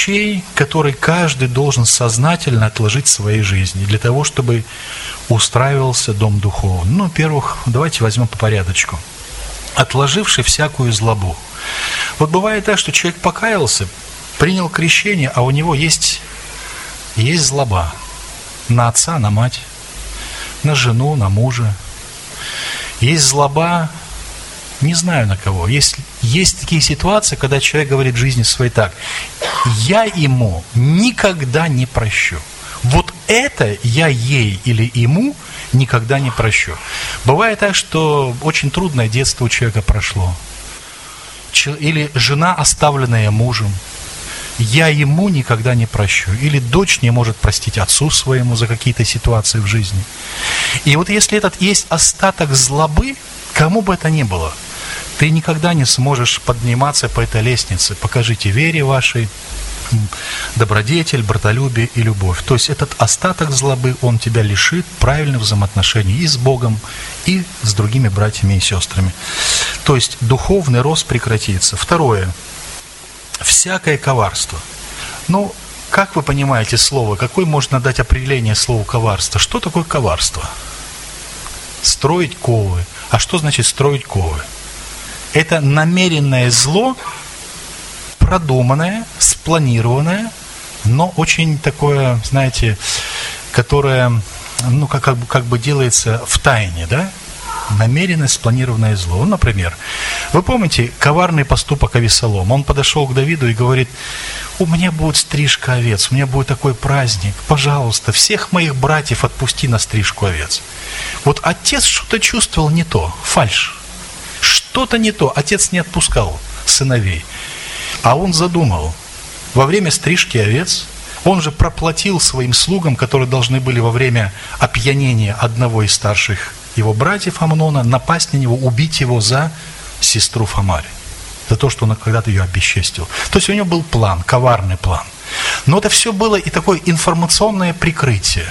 вещей, которые каждый должен сознательно отложить в своей жизни для того, чтобы устраивался дом духовный. Ну, во-первых, давайте возьмем по порядочку. Отложивший всякую злобу. Вот бывает так, что человек покаялся, принял крещение, а у него есть злоба на отца, на мать, на жену, на мужа. Есть злоба, не знаю на кого. Есть такие ситуации, когда человек говорит в жизни своей так: я ему никогда не прощу. Вот это я ей или ему никогда не прощу. Бывает так, что очень трудное детство у человека прошло. Или жена, оставленная мужем. Я ему никогда не прощу. Или дочь не может простить отцу своему за какие-то ситуации в жизни. И вот если этот есть остаток злобы, кому бы это ни было, ты никогда не сможешь подниматься по этой лестнице. Покажите вере вашей добродетель, братолюбие и любовь. То есть этот остаток злобы, он тебя лишит правильных взаимоотношений и с Богом, и с другими братьями и сестрами. То есть духовный рост прекратится. Второе. Всякое коварство. Ну, как вы понимаете слово? Какое можно дать определение слову коварство? Что такое коварство? Строить ковы. А что значит строить ковы? Это намеренное зло, продуманное, спланированное, но очень такое, знаете, которое, ну, как бы делается в тайне, да? Намеренное, спланированное зло. Ну, например, вы помните коварный поступок Авессалома? Он подошел к Давиду и говорит: у меня будет стрижка овец, у меня будет такой праздник, пожалуйста, всех моих братьев отпусти на стрижку овец. Вот отец что-то чувствовал не то, фальшь. Что-то не то, отец не отпускал сыновей. А он задумал, во время стрижки овец, он же проплатил своим слугам, которые должны были во время опьянения одного из старших его братьев Амнона напасть на него, убить его за сестру Фамарь, за то, что он когда-то ее обесчестил. То есть у него был план, коварный план. Но это все было и такое информационное прикрытие,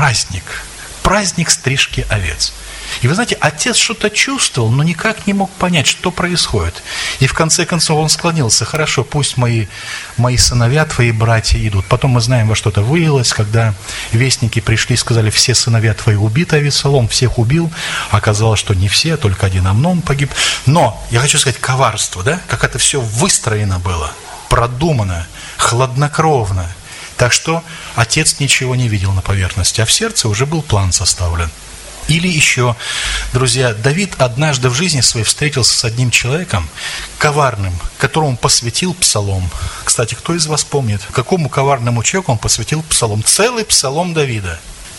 праздник стрижки овец. И вы знаете, отец что-то чувствовал, но никак не мог понять, что происходит. И в конце концов он склонился: хорошо, пусть мои сыновья, твои братья идут. Потом мы знаем, во что это вылилось, когда вестники пришли и сказали: все сыновья твои убиты, Авессалом всех убил. Оказалось, что не все, только один Амнон погиб. Но, я хочу сказать, коварство, да? Как это все выстроено было, продумано, хладнокровно. Так что отец ничего не видел на поверхности, а в сердце уже был план составлен. Или еще, друзья, Давид однажды в жизни своей встретился с одним человеком коварным, которому посвятил псалом. Кстати, кто из вас помнит, какому коварному человеку он посвятил псалом? Целый псалом Давида,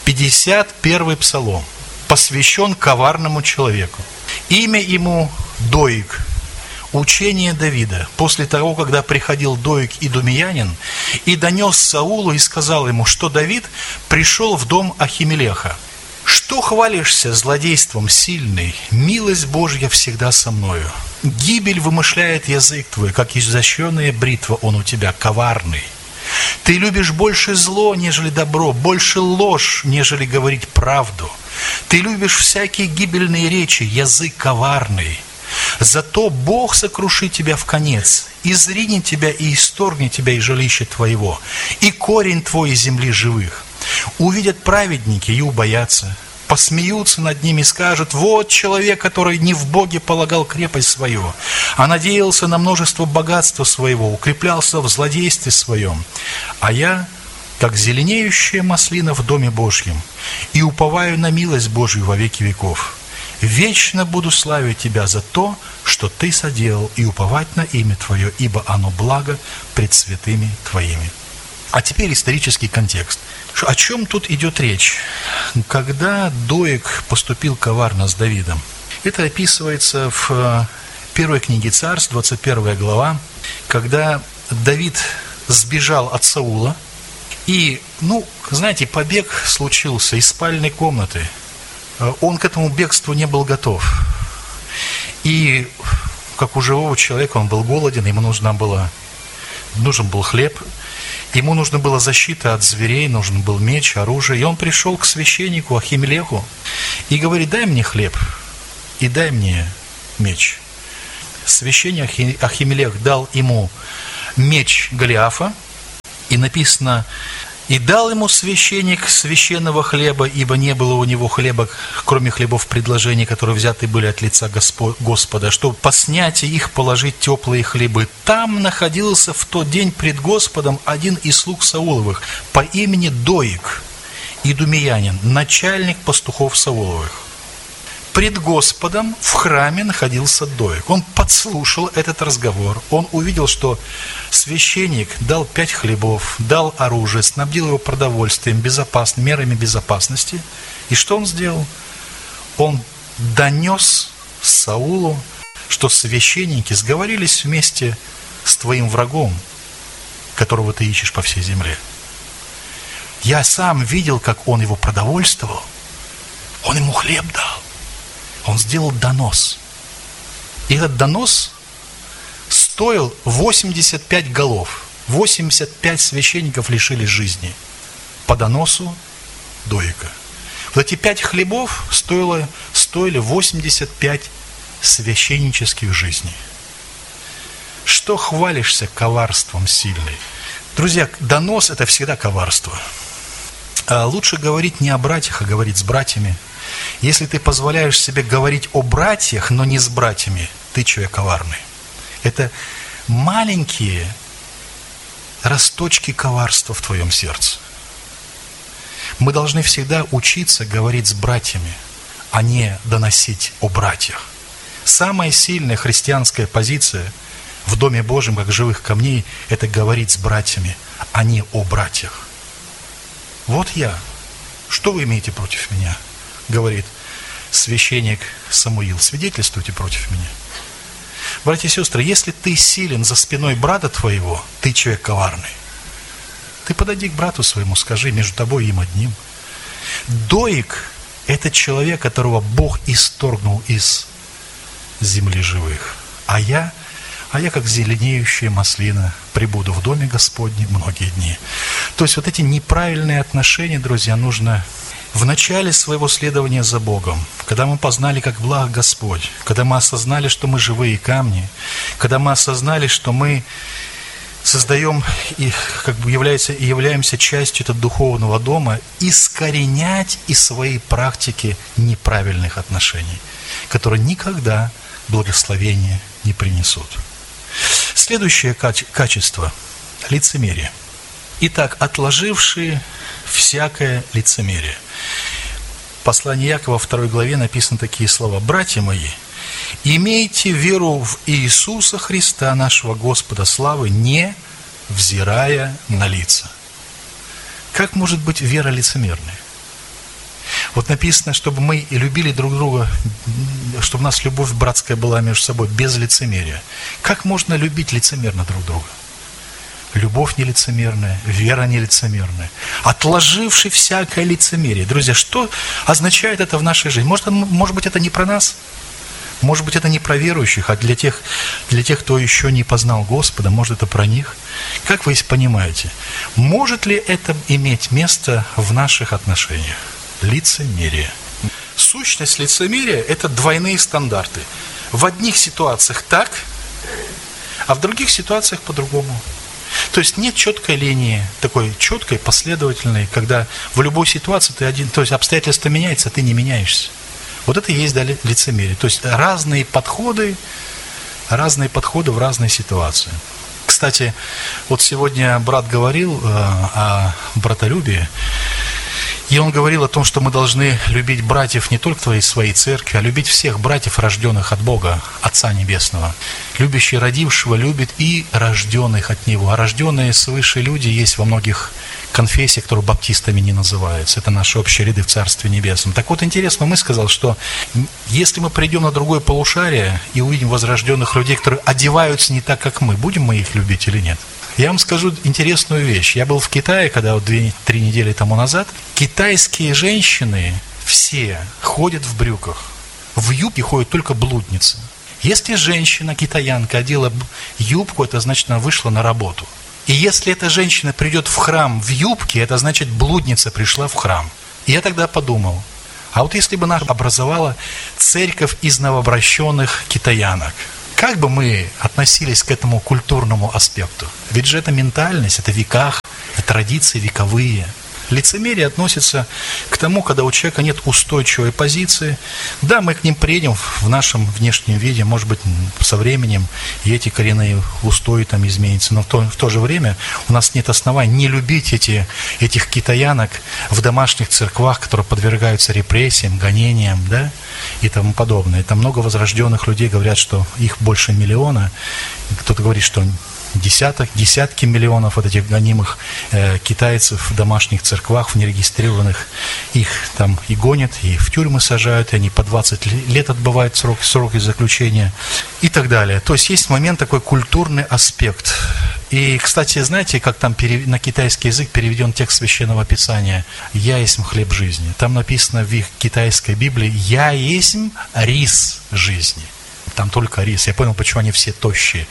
51-й псалом, посвящен коварному человеку. Имя ему Доик. Учение Давида. После того, когда приходил Доик идумеянин и донес Саулу и сказал ему, что Давид пришел в дом Ахимелеха. Что хвалишься злодейством сильный? Милость Божья всегда со мною. Гибель вымышляет язык твой, как изощренная бритва он у тебя, коварный. Ты любишь больше зло, нежели добро, больше ложь, нежели говорить правду. Ты любишь всякие гибельные речи, язык коварный. Зато Бог сокрушит тебя в конец, изринет тебя и исторгнет тебя из жилища твоего, и корень твой из земли живых. Увидят праведники и убоятся, посмеются над ними и скажут: вот человек, который не в Боге полагал крепость свою, а надеялся на множество богатства своего, укреплялся в злодействе своем. А я, как зеленеющая маслина в доме Божьем, и уповаю на милость Божью во веки веков. Вечно буду славить Тебя за то, что Ты соделал, и уповать на имя Твое, ибо оно благо пред святыми Твоими. А теперь исторический контекст. О чем тут идет речь? Когда Доик поступил коварно с Давидом? Это описывается в первой книге Царств, 21 глава, когда Давид сбежал от Саула, и, знаете, побег случился из спальной комнаты. Он к этому бегству не был готов. И, как у живого человека, он был голоден, ему нужен был хлеб, ему нужна была защита от зверей, нужен был меч, оружие. И он пришел к священнику Ахимелеху и говорит: дай мне хлеб и дай мне меч. Священник Ахимелех дал ему меч Голиафа написано: «И дал ему священник священного хлеба, ибо не было у него хлеба, кроме хлебов предложений, которые взяты были от лица Господа, чтобы по снятии их положить теплые хлебы. Там находился в тот день пред Господом один из слуг Сауловых по имени Доик, идумеянин, начальник пастухов Сауловых». Пред Господом в храме находился Доик. Он подслушал этот разговор. Он увидел, что священник дал 5 хлебов, дал оружие, снабдил его продовольствием, мерами безопасности. И что он сделал? Он донес Саулу, что священники сговорились вместе с твоим врагом, которого ты ищешь по всей земле. Я сам видел, как он его продовольствовал. Он ему хлеб дал. Он сделал донос. И этот донос стоил 85 голов. 85 священников лишились жизни по доносу Доика. Вот эти 5 хлебов стоили 85 священнических жизней. Что хвалишься коварством сильный? Друзья, донос – это всегда коварство. Лучше говорить не о братьях, а говорить с братьями. Если ты позволяешь себе говорить о братьях, но не с братьями, ты человек коварный. Это маленькие росточки коварства в твоем сердце. Мы должны всегда учиться говорить с братьями, а не доносить о братьях. Самая сильная христианская позиция в Доме Божьем, как живых камней, это говорить с братьями, а не о братьях. Вот я. Что вы имеете против меня? Говорит священник Самуил. Свидетельствуйте против меня. Братья и сестры, если ты силен за спиной брата твоего, ты человек коварный. Ты подойди к брату своему, скажи: между тобой и им одним. Доик – это человек, которого Бог исторгнул из земли живых. А я, как зеленеющая маслина, пребуду в доме Господнем многие дни. То есть вот эти неправильные отношения, друзья, нужно в начале своего следования за Богом, когда мы познали, как благ Господь, когда мы осознали, что мы живые камни, когда мы осознали, что мы создаем и являемся частью этого духовного дома, искоренять из своей практики неправильных отношений, которые никогда благословения не принесут. Следующее качество – лицемерие. Итак, отложившие всякое лицемерие. В послании Иакова, 2 главе написаны такие слова: «Братья мои, имейте веру в Иисуса Христа, нашего Господа славы, не взирая на лица». Как может быть вера лицемерной? Вот написано, чтобы мы и любили друг друга, чтобы у нас любовь братская была между собой, без лицемерия. Как можно любить лицемерно друг друга? Любовь нелицемерная, вера нелицемерная. Отложивший всякое лицемерие. Друзья, что означает это в нашей жизни? Может быть, это не про нас? Может быть, это не про верующих, а для тех, кто еще не познал Господа, может, это про них? Как вы понимаете, может ли это иметь место в наших отношениях? Лицемерие. Сущность лицемерия – это двойные стандарты. В одних ситуациях так, а в других ситуациях по-другому. То есть нет четкой линии, такой четкой, последовательной, когда в любой ситуации ты один, то есть обстоятельства меняются, а ты не меняешься. Вот это и есть лицемерие. То есть разные подходы в разные ситуации. Кстати, вот сегодня брат говорил о братолюбии, и он говорил о том, что мы должны любить братьев не только из своей церкви, а любить всех братьев, рожденных от Бога, Отца Небесного. Любящий родившего любит и рожденных от Него. А рожденные свыше люди есть во многих конфессиях, которые баптистами не называются. Это наши общие ряды в Царстве Небесном. Так вот, интересно, мы сказал, что если мы придем на другое полушарие и увидим возрожденных людей, которые одеваются не так, как мы, будем мы их любить или нет? Я вам скажу интересную вещь. Я был в Китае, когда 2-3 недели тому назад. Китайские женщины все ходят в брюках. В юбке ходят только блудницы. Если женщина, китаянка, одела юбку, это значит, она вышла на работу. И если эта женщина придет в храм в юбке, это значит, блудница пришла в храм. И я тогда подумал, а вот если бы она образовала церковь из новообращенных китаянок, как бы мы относились к этому культурному аспекту? Ведь же это ментальность, это в веках традиции вековые. Лицемерие относится к тому, когда у человека нет устойчивой позиции. Да, мы к ним приедем в нашем внешнем виде, может быть, со временем и эти коренные устои там изменятся, но в то же время у нас нет оснований не любить этих китаянок в домашних церквах, которые подвергаются репрессиям, гонениям, да, и тому подобное. Там много возрожденных людей говорят, что их больше миллиона. Кто-то говорит, что десятки миллионов вот этих гонимых китайцев в домашних церквах, в нерегистрированных, их там и гонят, и в тюрьмы сажают, и они по 20 лет отбывают сроки заключения и так далее. То есть есть момент такой культурный аспект. И, кстати, знаете, как там на китайский язык переведен текст Священного Писания «Я есть хлеб жизни». Там написано в их китайской Библии «Я есть рис жизни». Там только рис. Я понял, почему они все тощие.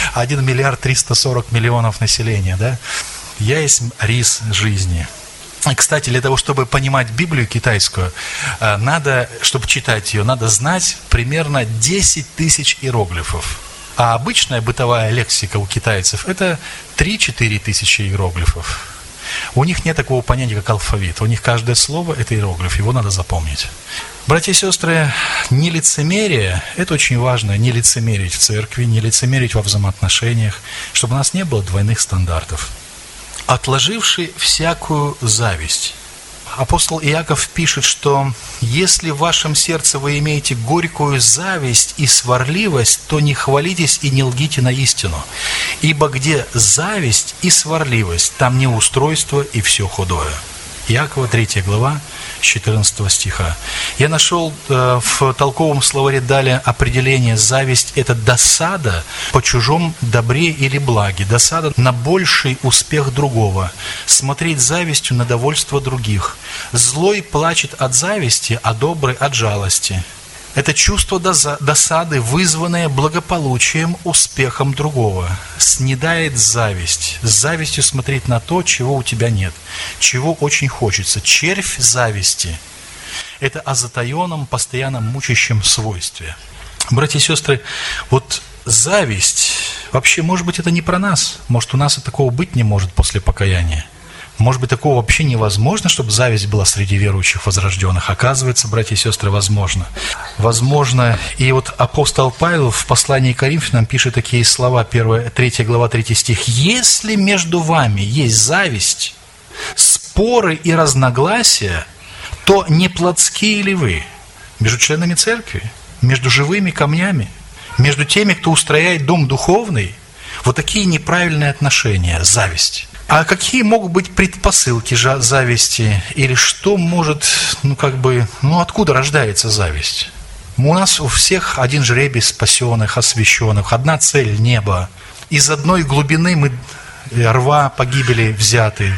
1 миллиард 340 миллионов населения, да? Я есть рис жизни. И, кстати, для того, чтобы понимать Библию китайскую, надо, чтобы читать ее, надо знать примерно 10 тысяч иероглифов. А обычная бытовая лексика у китайцев – это 3-4 тысячи иероглифов. У них нет такого понятия, как алфавит. У них каждое слово – это иероглиф, его надо запомнить. Братья и сестры, нелицемерие – это очень важно, не лицемерить в церкви, не лицемерить во взаимоотношениях, чтобы у нас не было двойных стандартов. Отложивший всякую зависть. Апостол Иаков пишет, что если в вашем сердце вы имеете горькую зависть и сварливость, то не хвалитесь и не лгите на истину. Ибо где зависть и сварливость, там неустройство и все худое. Иакова, 3 глава, 14 стиха. Я нашел в толковом словаре далее определение: зависть – это досада по чужом добре или благе, досада на больший успех другого, смотреть завистью на довольство других. Злой плачет от зависти, а добрый от жалости. Это чувство досады, вызванное благополучием, успехом другого. Снедает зависть. С завистью смотреть на то, чего у тебя нет, чего очень хочется. Червь зависти. Это о затаенном, постоянно мучащем свойстве. Братья и сестры, вот зависть, вообще, может быть, это не про нас. Может, у нас и такого быть не может после покаяния. Может быть, такого вообще невозможно, чтобы зависть была среди верующих возрожденных. Оказывается, братья и сестры, возможно. Возможно. И вот апостол Павел в послании к Коринфянам пишет такие слова, 3 глава, 3 стих. «Если между вами есть зависть, споры и разногласия, то не плотские ли вы между членами церкви, между живыми камнями, между теми, кто устрояет дом духовный?» Вот такие неправильные отношения, зависть. А какие могут быть предпосылки зависти? Или что может, откуда рождается зависть? У нас у всех один жребий спасенных, освященных, одна цель – небо. Из одной глубины мы рва погибели взяты,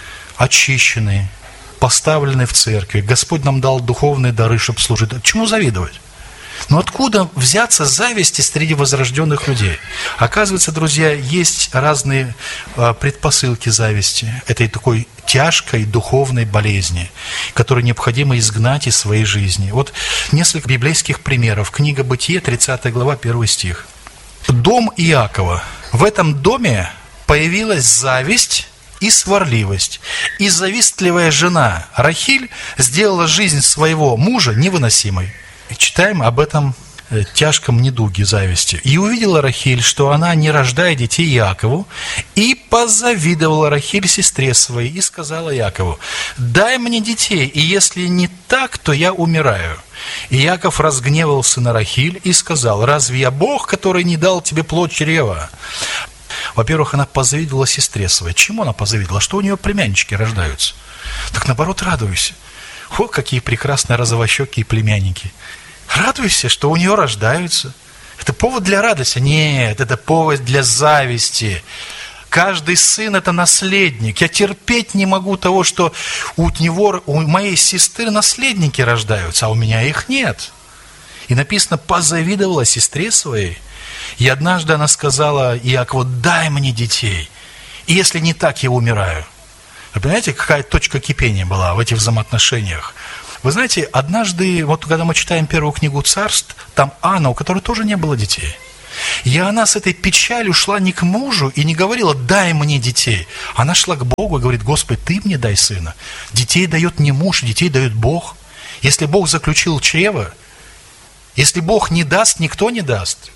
очищены, поставлены в церкви. Господь нам дал духовные дары, чтобы служить. Чему завидовать? Но откуда взяться зависти среди возрожденных людей? Оказывается, друзья, есть разные предпосылки зависти, этой такой тяжкой духовной болезни, которую необходимо изгнать из своей жизни. Вот несколько библейских примеров. Книга Бытие, 30 глава, 1 стих. Дом Иакова. В этом доме появилась зависть и сварливость. И завистливая жена Рахиль сделала жизнь своего мужа невыносимой. Читаем об этом тяжком недуге зависти. «И увидела Рахиль, что она не рождает детей Иакову, и позавидовала Рахиль сестре своей, и сказала Иакову: дай мне детей, и если не так, то я умираю. И Иаков разгневался на Рахиль и сказал: разве я Бог, который не дал тебе плод чрева?» Во-первых, она позавидовала сестре своей. Чему она позавидовала? Что у нее племяннички рождаются? Так наоборот, радуйся. О, какие прекрасные розовощекие племянники. Радуйся, что у нее рождаются. Это повод для радости? Нет, это повод для зависти. Каждый сын – это наследник. Я терпеть не могу того, что у моей сестры наследники рождаются, а у меня их нет. И написано: позавидовала сестре своей. И однажды она сказала Иакову: дай мне детей, и если не так, я умираю. Вы понимаете, какая точка кипения была в этих взаимоотношениях? Вы знаете, однажды, вот когда мы читаем первую книгу Царств, там Анна, у которой тоже не было детей. И она с этой печалью шла не к мужу и не говорила: дай мне детей. Она шла к Богу и говорит: Господи, Ты мне дай сына. Детей дает не муж, детей дает Бог. Если Бог заключил чрево, если Бог не даст, никто не даст.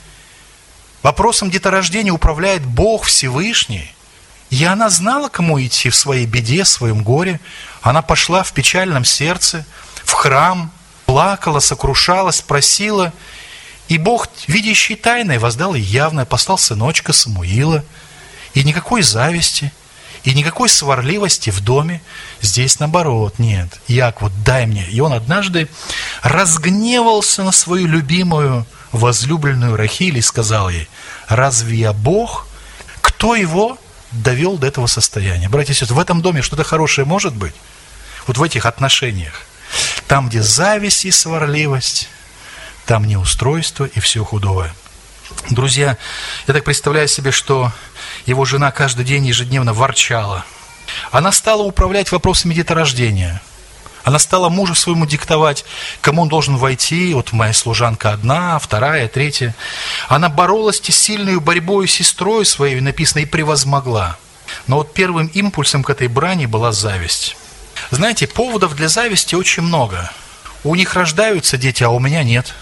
Вопросом деторождения управляет Бог Всевышний. И она знала, кому идти в своей беде, в своем горе. Она пошла в печальном сердце, в храм, плакала, сокрушалась, просила. И Бог, видящий тайное, воздал ей явное, послал сыночка Самуила. И никакой зависти, и никакой сварливости в доме. Здесь наоборот, нет. Як, вот дай мне. И он однажды разгневался на свою любимую, возлюбленную Рахиль и сказал ей: разве я Бог? Кто его довел до этого состояния? Братья и сестры, в этом доме что-то хорошее может быть? Вот в этих отношениях. Там, где зависть и сварливость, там неустройство и все худое. Друзья, я так представляю себе, что его жена каждый день ежедневно ворчала. Она стала управлять вопросами деторождения. Она стала мужу своему диктовать, кому он должен войти. Вот моя служанка одна, вторая, третья. Она боролась с сильной борьбой с сестрой своей, написано, и превозмогла. Но вот первым импульсом к этой брани была зависть. Знаете, поводов для зависти очень много. У них рождаются дети, а у меня нет.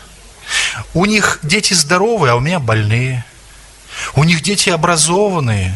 У них дети здоровые, а у меня больные. У них дети образованные,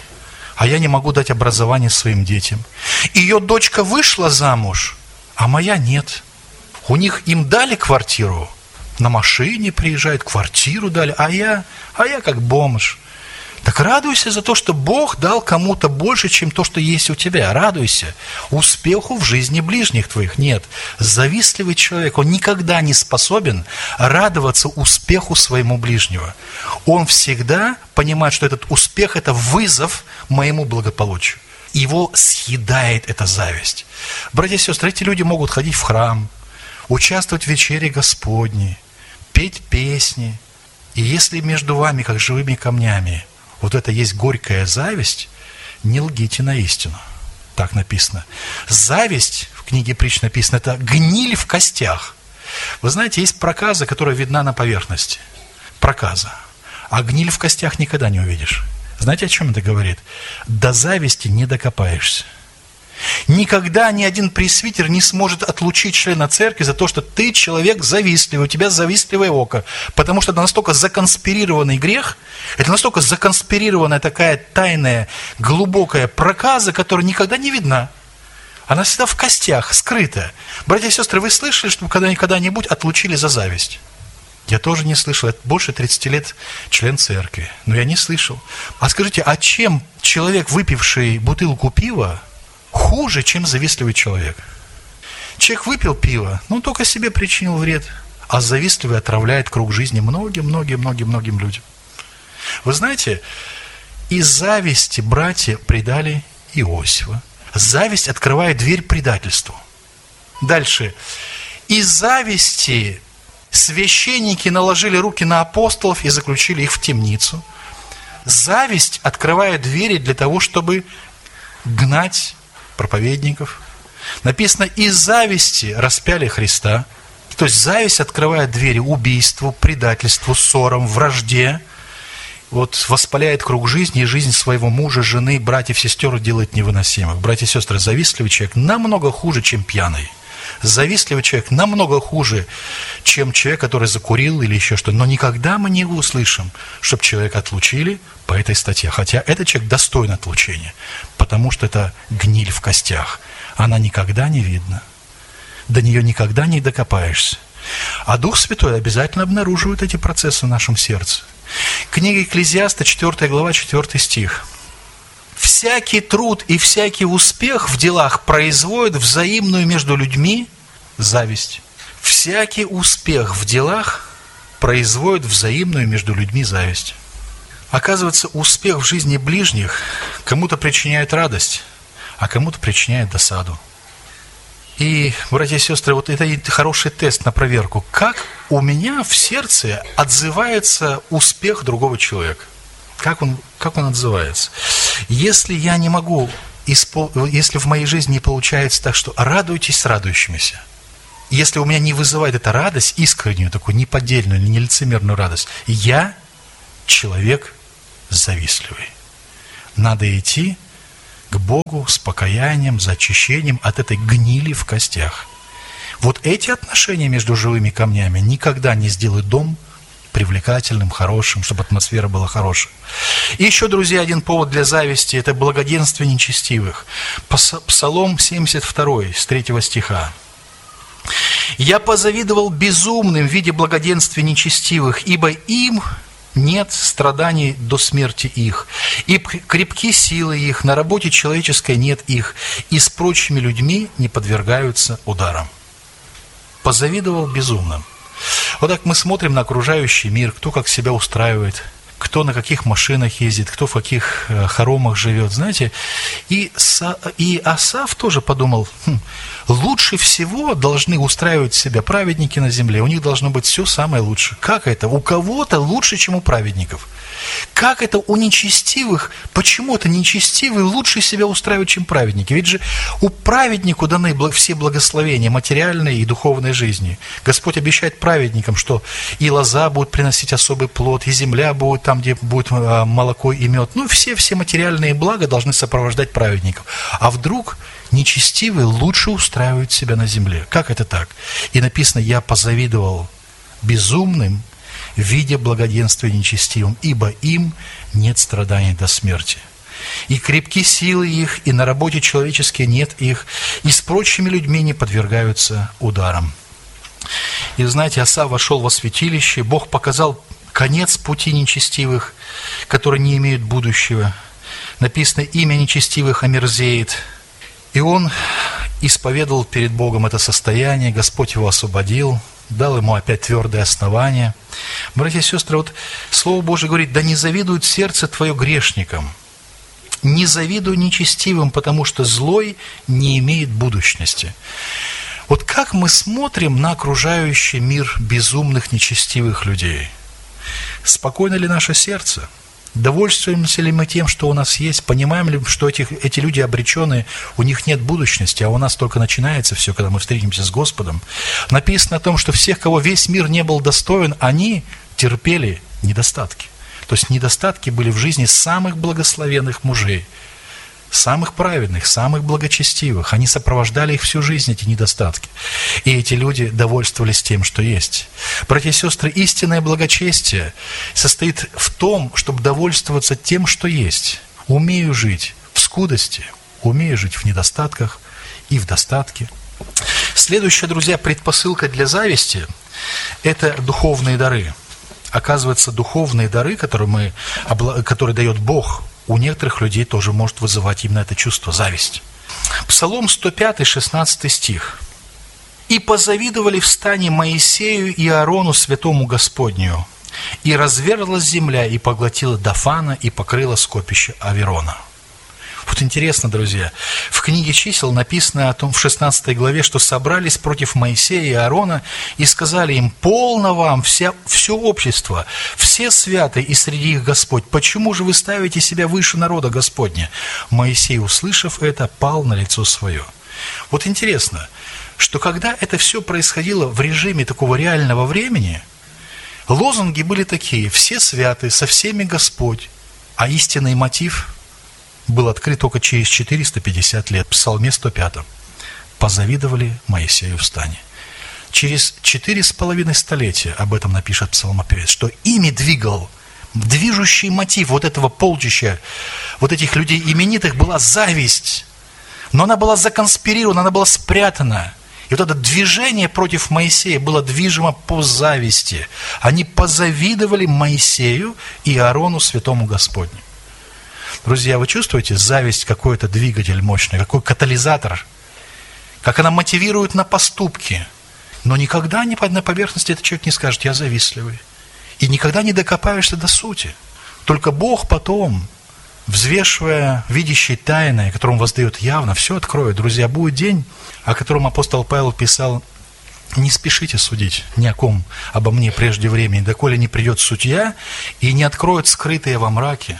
а я не могу дать образование своим детям. Ее дочка вышла замуж, а моя нет. У них им дали квартиру, на машине приезжают, квартиру дали, а я как бомж. Так радуйся за то, что Бог дал кому-то больше, чем то, что есть у тебя. Радуйся успеху в жизни ближних твоих. Нет, завистливый человек, он никогда не способен радоваться успеху своему ближнего. Он всегда понимает, что этот успех – это вызов моему благополучию. Его съедает эта зависть. Братья и сестры, эти люди могут ходить в храм, участвовать в вечере Господней, петь песни. И если между вами, как живыми камнями, вот это есть горькая зависть, не лгите на истину. Так написано. Зависть, в книге притч написано, это гниль в костях. Вы знаете, есть проказа, которая видна на поверхности. Проказа. А гниль в костях никогда не увидишь. Знаете, о чем это говорит? До зависти не докопаешься. Никогда ни один пресвитер не сможет отлучить члена церкви за то, что ты человек завистливый, у тебя завистливое око. Потому что это настолько законспирированный грех, это настолько законспирированная такая тайная, глубокая проказа, которая никогда не видна. Она всегда в костях, скрыта. Братья и сестры, вы слышали, что когда-нибудь отлучили за зависть? Я тоже не слышал. Это больше 30 лет член церкви. Но я не слышал. А скажите, а чем человек, выпивший бутылку пива, хуже, чем завистливый человек? Человек выпил пиво, но он только себе причинил вред, а завистливый отравляет круг жизни многим людям. Вы знаете, из зависти братья предали Иосифа. Зависть открывает дверь предательству. Дальше. Из зависти священники наложили руки на апостолов и заключили их в темницу. Зависть открывает двери для того, чтобы гнать проповедников. Написано, из зависти распяли Христа. То есть зависть открывает двери убийству, предательству, ссорам, вражде. Вот воспаляет круг жизни, и жизнь своего мужа, жены, братьев, сестер делает невыносимых. Братья и сестры, завистливый человек намного хуже, чем пьяный. Завистливый человек намного хуже, чем человек, который закурил или еще что-то. Но никогда мы не услышим, чтобы человека отлучили по этой статье. Хотя этот человек достоин отлучения, потому что это гниль в костях. Она никогда не видна. До нее никогда не докопаешься. А Дух Святой обязательно обнаруживает эти процессы в нашем сердце. Книга Экклезиаста, 4 глава, 4 стих. «Всякий труд и всякий успех в делах производит взаимную между людьми зависть». Всякий успех в делах производит взаимную между людьми зависть. Оказывается, успех в жизни ближних кому-то причиняет радость, а кому-то причиняет досаду. И, братья и сестры, вот это хороший тест на проверку. Как у меня в сердце отзывается успех другого человека? Как он отзывается? Если я не могу, если в моей жизни не получается так, что радуйтесь с радующимися. Если у меня не вызывает эта радость, искреннюю, такую неподдельную, не лицемерную радость, я человек завистливый. Надо идти к Богу с покаянием, за очищением от этой гнили в костях. Вот эти отношения между живыми камнями никогда не сделают дом привлекательным, хорошим, чтобы атмосфера была хорошая. И еще, друзья, один повод для зависти – это благоденствие нечестивых. Псалом 72, с 3 стиха. «Я позавидовал безумным в виде благоденствия нечестивых, ибо им нет страданий до смерти их, и крепки силы их, на работе человеческой нет их, и с прочими людьми не подвергаются ударам». Позавидовал безумным. Вот так мы смотрим на окружающий мир, кто как себя устраивает, кто на каких машинах ездит, кто в каких хоромах живет, знаете. И Асав тоже подумал, лучше всего должны устраивать себя праведники на земле, у них должно быть все самое лучшее. Как это? У кого-то лучше, чем у праведников. Как это у нечестивых? Почему это нечестивые лучше себя устраивают, чем праведники? Ведь же у праведнику даны все благословения материальной и духовной жизни. Господь обещает праведникам, что и лоза будет приносить особый плод, и земля будет там, где будет молоко и мед. Ну, все материальные блага должны сопровождать праведников. А вдруг нечестивые лучше устраивают себя на земле? Как это так? И написано, я позавидовал безумным, видя благоденствие нечестивым, ибо им нет страданий до смерти. И крепки силы их, и на работе человеческой нет их, и с прочими людьми не подвергаются ударам. И знаете, Асав вошел во святилище, Бог показал конец пути нечестивых, которые не имеют будущего. Написано, имя нечестивых омерзеет. И он исповедовал перед Богом это состояние, Господь его освободил, дал ему опять твердое основание. Братья и сестры, вот Слово Божие говорит, да не завидует сердце твое грешникам, не завидуй нечестивым, потому что злой не имеет будущности. Вот как мы смотрим на окружающий мир безумных, нечестивых людей? Спокойно ли наше сердце? Довольствуемся ли мы тем, что у нас есть? Понимаем ли, что эти люди обреченные, у них нет будущности, а у нас только начинается все, когда мы встретимся с Господом? Написано о том, что всех, кого весь мир не был достоин, они терпели недостатки. То есть недостатки были в жизни самых благословенных мужей, самых праведных, самых благочестивых. Они сопровождали их всю жизнь, эти недостатки. И эти люди довольствовались тем, что есть. Братья и сестры, истинное благочестие состоит в том, чтобы довольствоваться тем, что есть. Умею жить в скудости, умею жить в недостатках и в достатке. Следующая, друзья, предпосылка для зависти – это духовные дары. Оказывается, духовные дары, которые дает Бог, у некоторых людей тоже может вызывать именно это чувство, зависть. Псалом 105, 16 стих. «И позавидовали в стане Моисею и Аарону, святому Господню, и разверлась земля, и поглотила Дафана, и покрыла скопище Аверона». Вот интересно, друзья, в книге чисел написано о том, в 16 главе, что собрались против Моисея и Аарона и сказали им, полно вам все общество, все святые и среди их Господь, почему же вы ставите себя выше народа Господня? Моисей, услышав это, пал на лицо свое. Вот интересно, что когда это все происходило в режиме такого реального времени, лозунги были такие, все святые, со всеми Господь, а истинный мотив был открыт только через 450 лет, в Псалме 105. «Позавидовали Моисею в стане». Через 4,5 столетия об этом напишет псалмопевец, что ими двигал, движущий мотив вот этого полчища, вот этих людей именитых была зависть. Но она была законспирирована, она была спрятана. И вот это движение против Моисея было движимо по зависти. Они позавидовали Моисею и Аарону, святому Господню. Друзья, вы чувствуете зависть, какой-то двигатель мощный, какой катализатор, как она мотивирует на поступки. Но никогда на поверхности этот человек не скажет, я завистливый. И никогда не докопаешься до сути. Только Бог потом, взвешивая видящий тайное, которому воздает явно, все откроет. Друзья, будет день, о котором апостол Павел писал, не спешите судить ни о ком обо мне прежде времени, доколе не придет судья и не откроет скрытые во мраке.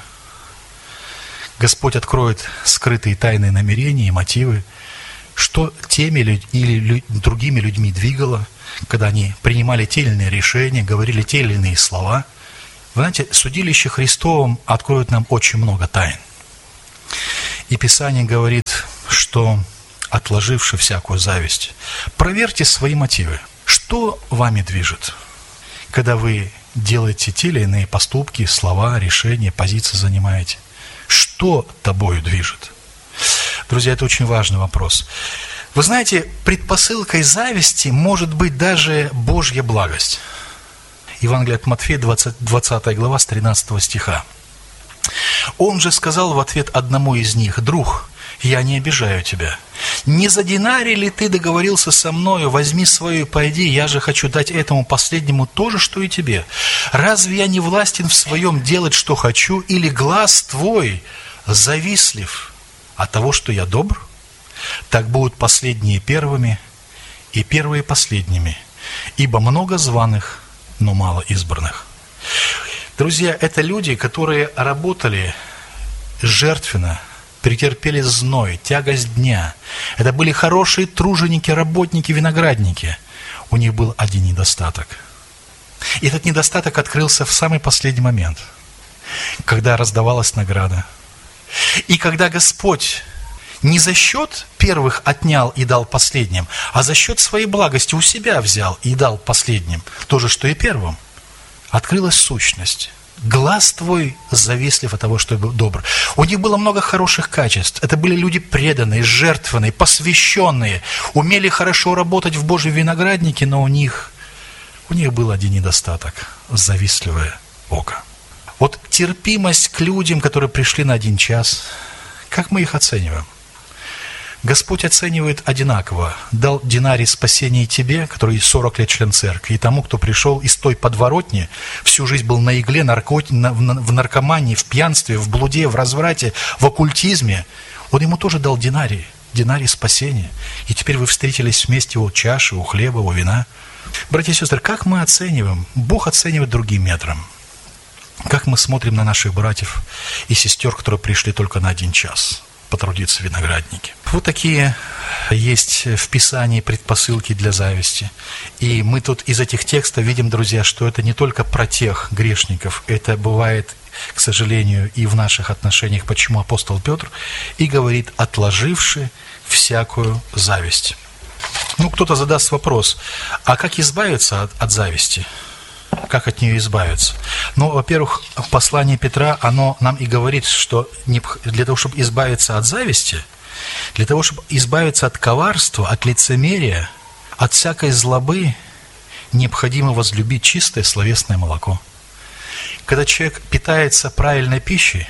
Господь откроет скрытые тайные намерения и мотивы, что теми или другими людьми двигало, когда они принимали те или иные решения, говорили те или иные слова. Вы знаете, судилище Христовом откроет нам очень много тайн. И Писание говорит, что отложивши всякую зависть, проверьте свои мотивы. Что вами движет, когда вы делаете те или иные поступки, слова, решения, позиции занимаете? Что тобою движет? Друзья, это очень важный вопрос. Вы знаете, предпосылкой зависти может быть даже Божья благость. Евангелие от Матфея, 20 глава, с 13 стиха. Он же сказал в ответ одному из них: «Друг, я не обижаю тебя. Не за динарий ли ты договорился со мною? Возьми свое и пойди, я же хочу дать этому последнему то же, что и тебе. Разве я не властен в своем делать, что хочу, или глаз твой завистлив от того, что я добр? Так будут последние первыми, и первые последними, ибо много званых, но мало избранных». Друзья, это люди, которые работали жертвенно, претерпели зной, тягость дня. Это были хорошие труженики, работники, виноградники. У них был один недостаток. И этот недостаток открылся в самый последний момент, когда раздавалась награда. И когда Господь не за счет первых отнял и дал последним, а за счет своей благости у себя взял и дал последним, то же, что и первым, открылась сущность. Глаз твой завистлив от того, что добр. У них было много хороших качеств. Это были люди преданные, жертвенные, посвященные, умели хорошо работать в Божьем винограднике, но у них был один недостаток – завистливое око. Вот терпимость к людям, которые пришли на 1 час, как мы их оцениваем? Господь оценивает одинаково. Дал динарий спасения и тебе, который 40 лет член церкви, и тому, кто пришел из той подворотни, всю жизнь был на игле, в наркомании, в пьянстве, в блуде, в разврате, в оккультизме. Он ему тоже дал динарий спасения. И теперь вы встретились вместе у чаши, у хлеба, у вина. Братья и сестры, как мы оцениваем? Бог оценивает другим метром. Как мы смотрим на наших братьев и сестер, которые пришли только на 1 час потрудиться в винограднике. Вот такие есть в Писании предпосылки для зависти. И мы тут из этих текстов видим, друзья, что это не только про тех грешников, это бывает, к сожалению, и в наших отношениях, почему апостол Петр и говорит: отложивши всякую зависть. Кто-то задаст вопрос: а как избавиться от зависти? Как от нее избавиться? Во-первых, послание Петра, оно нам и говорит, что для того, чтобы избавиться от зависти, для того, чтобы избавиться от коварства, от лицемерия, от всякой злобы, необходимо возлюбить чистое словесное молоко. Когда человек питается правильной пищей,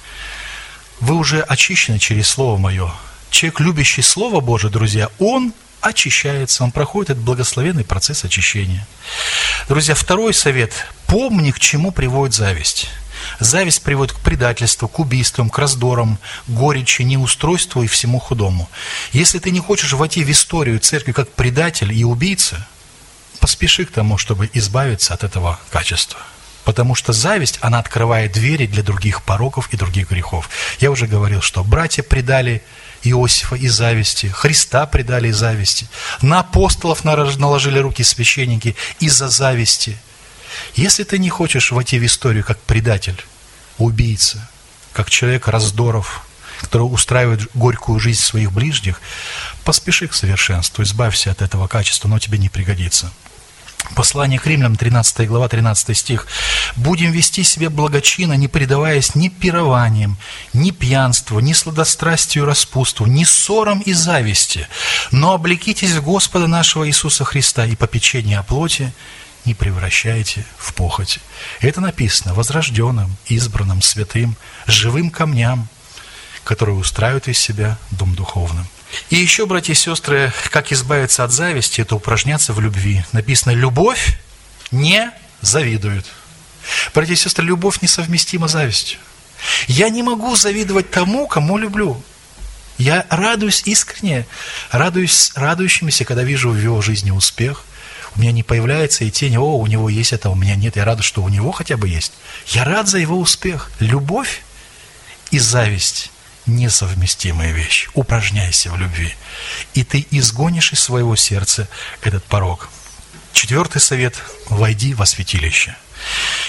вы уже очищены через Слово Мое. Человек, любящий Слово Божие, друзья, он очищается, он проходит этот благословенный процесс очищения. Друзья, второй совет. Помни, к чему приводит зависть. Зависть приводит к предательству, к убийствам, к раздорам, горечи, неустройству и всему худому. Если ты не хочешь войти в историю церкви как предатель и убийца, поспеши к тому, чтобы избавиться от этого качества. Потому что зависть, она открывает двери для других пороков и других грехов. Я уже говорил, что братья предали Иосифа из зависти, Христа предали из зависти, на апостолов наложили руки священники из-за зависти. Если ты не хочешь войти в историю как предатель, убийца, как человек раздоров, который устраивает горькую жизнь своих ближних, поспеши к совершенству, избавься от этого качества, оно тебе не пригодится. Послание к Римлянам, 13 глава, 13 стих. «Будем вести себя благочинно, не предаваясь ни пированиям, ни пьянству, ни сладострастию и распутству, ни ссорам и зависти, но облекитесь в Господа нашего Иисуса Христа, и попечение о плоти не превращайте в похоть». Это написано возрожденным, избранным, святым, живым камням, которые устраивают из себя дом духовным. И еще, братья и сестры, как избавиться от зависти, это упражняться в любви. Написано: любовь не завидует. Братья и сестры, любовь несовместима с завистью. Я не могу завидовать тому, кому люблю. Я радуюсь искренне, радуюсь радующимся, когда вижу в его жизни успех. У меня не появляется и тень: о, у него есть это, у меня нет. Я рад, что у него хотя бы есть. Я рад за его успех. Любовь и зависть – несовместимые вещи. Упражняйся в любви, и ты изгонишь из своего сердца этот порок. 4 совет: войди во святилище.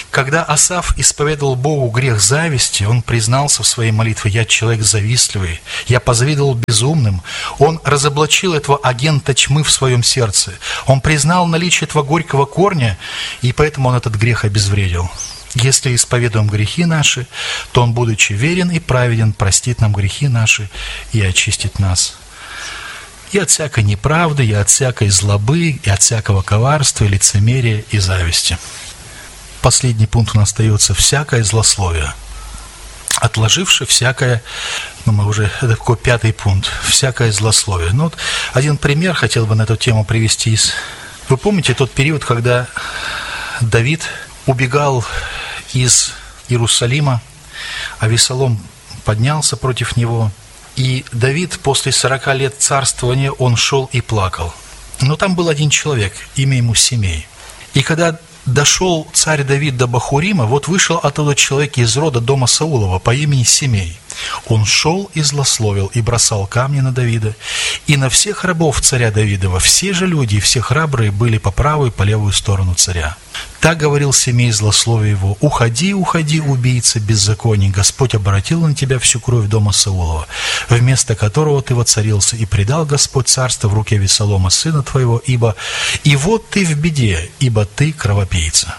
Когда Асаф исповедовал Богу грех зависти, он признался в своей молитве: «Я человек завистливый, я позавидовал безумным». Он разоблачил этого агента тьмы в своем сердце. Он признал наличие этого горького корня, и поэтому он этот грех обезвредил. Если исповедуем грехи наши, то Он, будучи верен и праведен, простит нам грехи наши и очистит нас и от всякой неправды, и от всякой злобы, и от всякого коварства, и лицемерия, и зависти. Последний пункт у нас остается: всякое злословие. Отложивши всякое, это такой 5-й пункт, всякое злословие. Один пример хотел бы на эту тему привести. Вы помните тот период, когда Давид убегал из Иерусалима, Авесолом поднялся против него, и Давид после 40 лет царствования, он шел и плакал. Но там был один человек, имя ему Семей. И когда дошел царь Давид до Бахурима, вышел оттуда человек из рода дома Саулова по имени Семей. Он шел и злословил, и бросал камни на Давида, и на всех рабов царя Давидова. Все же люди и все храбрые были по правую и по левую сторону царя. Так говорил Семей, злословие его: «Уходи, уходи, убийца беззаконий, Господь обратил на тебя всю кровь дома Саулова, вместо которого ты воцарился, и предал Господь царство в руке Авесолома, сына твоего, и вот ты в беде, ибо ты кровопийца».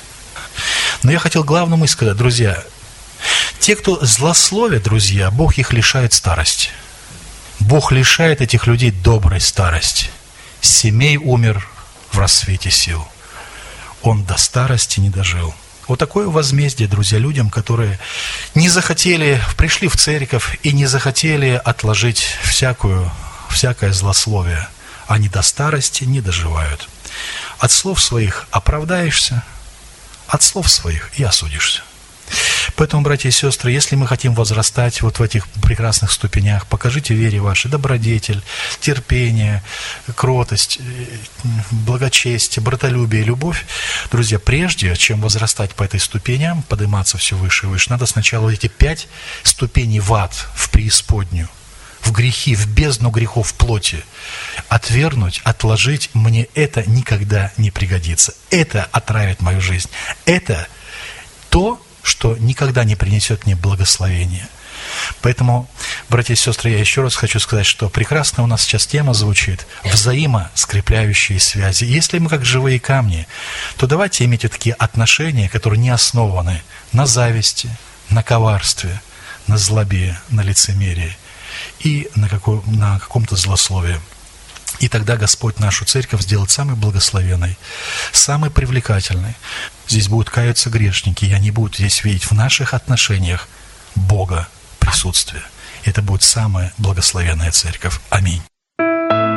Но я хотел главному сказать, друзья, те, кто злословят, друзья, Бог их лишает старости. Бог лишает этих людей доброй старости. Семей умер в расцвете сил. Он до старости не дожил. Вот такое возмездие, друзья, людям, которые не захотели, пришли в церковь и не захотели отложить всякое злословие. Они до старости не доживают. От слов своих оправдаешься, от слов своих и осудишься. Поэтому, братья и сестры, если мы хотим возрастать в этих прекрасных ступенях, покажите вере вашей добродетель, терпение, кротость, благочестие, братолюбие, любовь. Друзья, прежде чем возрастать по этой ступеням, подниматься все выше и выше, надо сначала эти 5 ступеней в ад, в преисподнюю, в грехи, в бездну грехов плоти отвергнуть, отложить. Мне это никогда не пригодится. Это отравит мою жизнь. Это то, что никогда не принесет мне благословения. Поэтому, братья и сестры, я еще раз хочу сказать, что прекрасно у нас сейчас тема звучит: взаимоскрепляющие связи. Если мы как живые камни, то давайте иметь такие отношения, которые не основаны на зависти, на коварстве, на злобе, на лицемерии и на каком-то злословии. И тогда Господь нашу церковь сделает самой благословенной, самой привлекательной. Здесь будут каяться грешники, и они будут здесь видеть в наших отношениях Бога присутствие. Это будет самая благословенная церковь. Аминь.